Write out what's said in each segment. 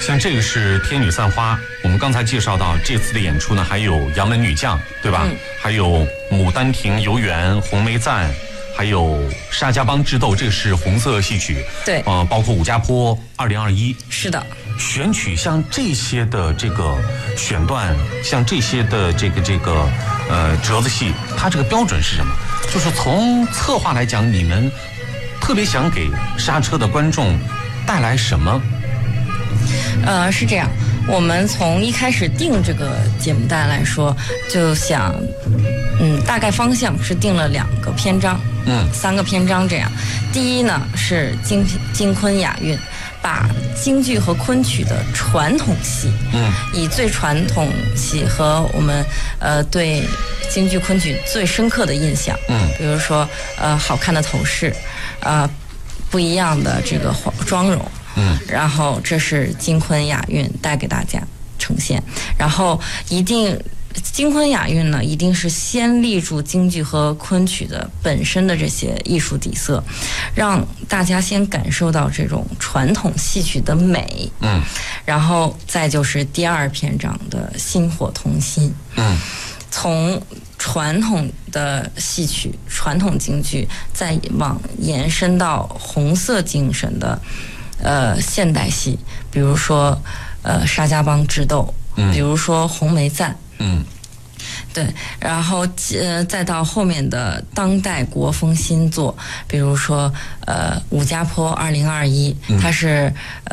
像这个是天女散花，我们刚才介绍到这次的演出呢，还有杨门女将，对吧？还有牡丹亭游园、红梅赞，还有沙家浜智斗，这个是红色戏曲。 对， 包括武家坡2021。 是的。 选曲像这些的这个选段，像这些的这个折子戏，它这个标准是什么？就是从策划来讲，你们特别想给刹车的观众带来什么？ 是这样，我们从一开始定这个节目单来说，就想，大概方向是定了2个篇章，3个篇章这样。第一呢是京昆雅韵，把京剧和昆曲的传统戏，以最传统戏和我们对京剧昆曲最深刻的印象，比如说好看的头饰，不一样的这个妆容，然后这是京昆雅韵带给大家呈现，然后京昆雅韵呢，一定是先立住京剧和昆曲的本身的这些艺术底色，让大家先感受到这种传统戏曲的美，然后再就是第2篇章的薪火同心，从传统的戏曲、传统京剧，再往延伸到红色精神的现代戏，比如说沙家浜智斗，比如说红梅赞，对，然后再到后面的当代国风新作，比如说武家坡2021，它是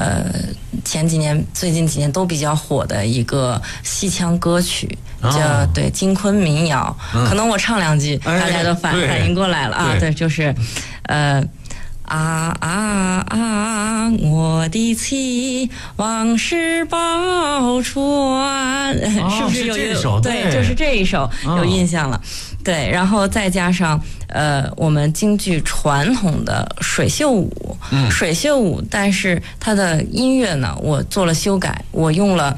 最近几年都比较火的一个戏腔歌曲，叫对京昆民谣，可能我唱2句，大家都反应过来了啊，对，就是我的妻往事报传，是不是有这首？ 对，就是这一首有印象了。对，然后再加上我们京剧传统的水袖舞，水袖舞，但是它的音乐呢，我做了修改，我用了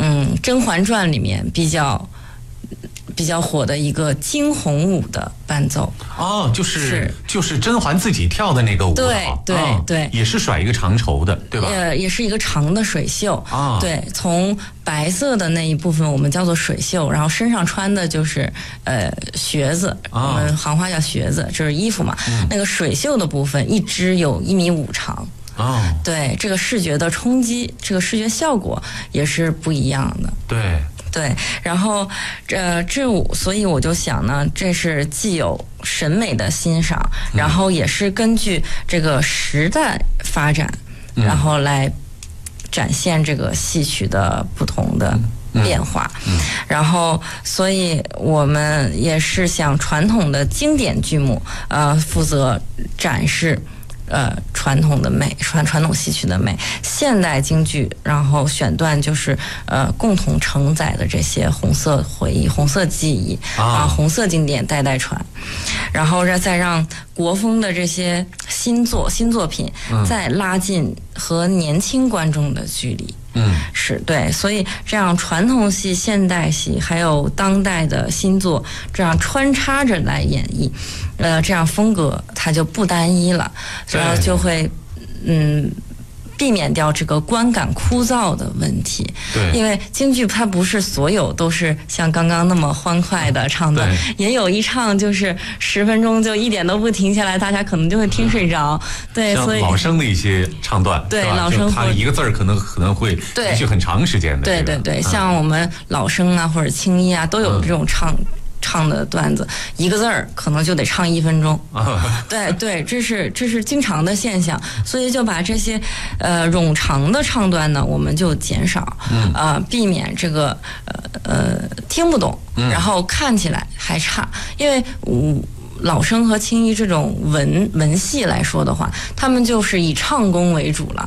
《甄嬛传》里面比较火的一个惊鸿舞的伴奏。就是甄嬛自己跳的那个舞，对，也是甩一个长绸的，对吧？ 也是一个长的水袖，对，从白色的那一部分我们叫做水袖，然后身上穿的就是靴子，我们行话叫靴子，这是衣服嘛。那个水袖的部分一直有1.5米长。对，这个视觉的冲击，这个视觉效果也是不一样的。对，然后所以我就想呢，这是既有审美的欣赏，然后也是根据这个时代发展，然后来展现这个戏曲的不同的变化，然后所以我们也是想传统的经典剧目，负责展示传统的美，传统戏曲的美，现代京剧，然后选段就是共同承载的这些红色回忆、红色记忆红色经典代代传，然后再让国风的这些新作品再拉近和年轻观众的距离。是对，所以这样传统戏、现代戏还有当代的新作，这样穿插着来演绎，这样风格它就不单一了，然后就会避免掉这个观感枯燥的问题。对，因为京剧它不是所有都是像刚刚那么欢快的唱段，也有一唱就是10分钟就一点都不停下来，大家可能就会听睡着。对，所以像老生的一些唱段， 对老生他一个字儿可能会持续很长时间的。 对，像我们老生啊或者青衣啊都有这种唱的段子，一个字儿可能就得唱1分钟。对，这是经常的现象，所以就把这些冗长的唱段呢，我们就减少，避免这个听不懂，然后看起来还差，因为老生和青衣这种文戏来说的话，他们就是以唱功为主了，